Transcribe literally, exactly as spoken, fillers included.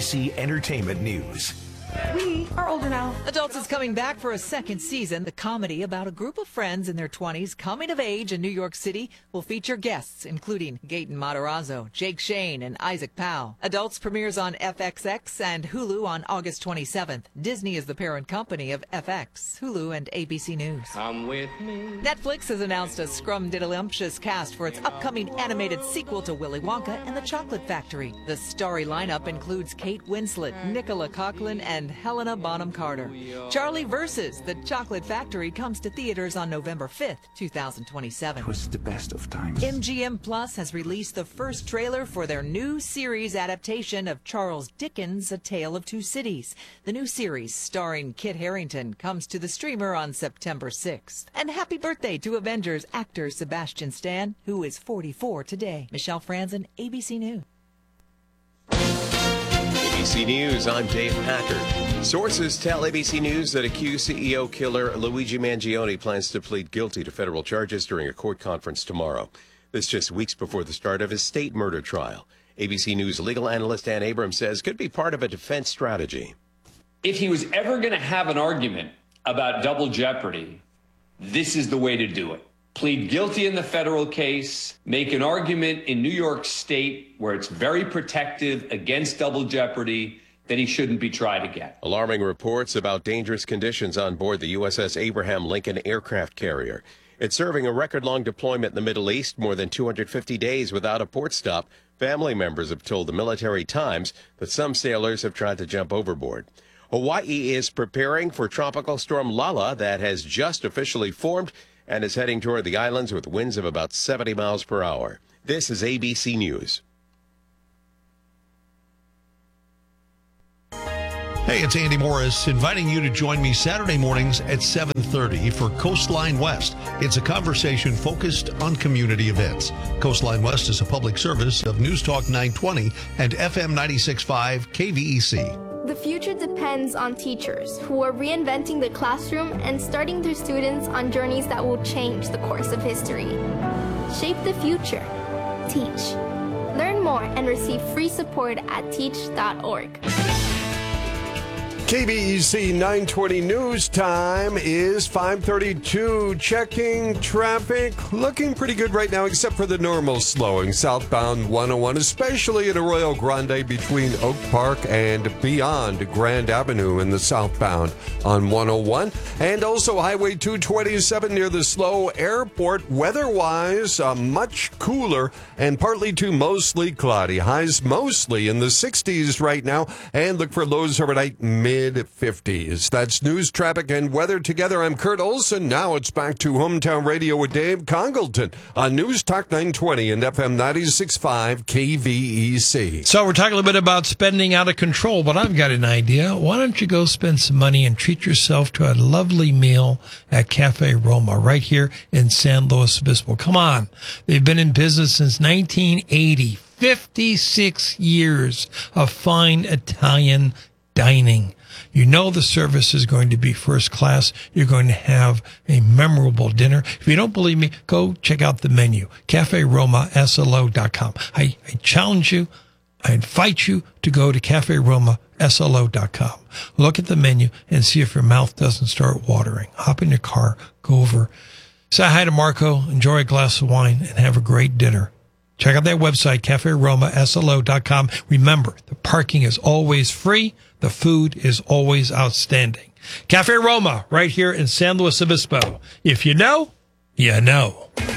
C Entertainment News. We are older now. Adults is coming back for a second season. The comedy about a group of friends in their twenties coming of age in New York City will feature guests including Gaten Matarazzo, Jake Shane, and Isaac Powell. Adults premieres on F X X and Hulu on August twenty-seventh. Disney is the parent company of F X, Hulu, and A B C News. Come with me. Netflix has announced a scrumdiddlyumptious cast for its upcoming animated sequel to Willy Wonka and the Chocolate Factory. The starry lineup includes Kate Winslet, Nicola Coughlan, and Helena Bonham Carter. Charlie versus the Chocolate Factory comes to theaters on November fifth, two thousand twenty-seven. It was the best of times. M G M Plus has released the first trailer for their new series adaptation of Charles Dickens' A Tale of Two Cities. The new series, starring Kit Harington, comes to the streamer on September sixth. And happy birthday to Avengers actor Sebastian Stan, who is forty-four today. Michelle Franzen, A B C News. A B C News, I'm Dave Packard. Sources tell A B C News that accused C E O killer Luigi Mangione plans to plead guilty to federal charges during a court conference tomorrow. This just weeks before the start of his state murder trial. A B C News legal analyst Ann Abrams says could be part of a defense strategy. If he was ever going to have an argument about double jeopardy, this is the way to do it. Plead guilty in the federal case, make an argument in New York State where it's very protective against double jeopardy, then he shouldn't be tried again. Alarming reports about dangerous conditions on board the U S S Abraham Lincoln aircraft carrier. It's serving a record-long deployment in the Middle East, more than two hundred fifty days without a port stop. Family members have told the Military Times that some sailors have tried to jump overboard. Hawaii is preparing for Tropical Storm Lala that has just officially formed and is heading toward the islands with winds of about seventy miles per hour. This is A B C News. Hey, it's Andy Morris inviting you to join me Saturday mornings at seven thirty for Coastline West. It's a conversation focused on community events. Coastline West is a public service of News Talk nine twenty and F M ninety-six point five K V E C. The future depends on teachers who are reinventing the classroom and starting their students on journeys that will change the course of history. Shape the future. Teach. Learn more and receive free support at teach dot org. K V E C nine twenty news time is five thirty-two. Checking traffic. Looking pretty good right now, except for the normal slowing. Southbound one oh one, especially at Arroyo Grande between Oak Park and beyond Grand Avenue in the southbound on one oh one. And also Highway two twenty-seven near the SLO Airport. Weather-wise, uh, much cooler and partly to mostly cloudy. Highs mostly in the sixties right now. And look for lows overnight mid fifties. That's news, traffic, and weather together. I'm Kurt Olson. Now it's back to Hometown Radio with Dave Congleton on News Talk nine twenty and F M ninety-six point five K V E C. So we're talking a little bit about spending out of control, but I've got an idea. Why don't you go spend some money and treat yourself to a lovely meal at Cafe Roma right here in San Luis Obispo? Come on. They've been in business since nineteen eighty. fifty-six years of fine Italian dining. You know the service is going to be first class. You're going to have a memorable dinner. If you don't believe me, go check out the menu, cafe roma s l o dot com. I, I challenge you, I invite you to go to cafe roma s l o dot com. Look at the menu and see if your mouth doesn't start watering. Hop in your car, go over, say hi to Marco, enjoy a glass of wine, and have a great dinner. Check out their website, cafe roma s l o dot com. Remember, the parking is always free. The food is always outstanding. Cafe Roma, right here in San Luis Obispo. If you know, you know.